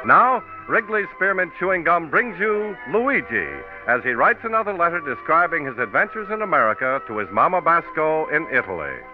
Now, Wrigley's Spearmint Chewing Gum brings you Luigi as he writes another letter describing his adventures in America to his Mama Basco in Italy.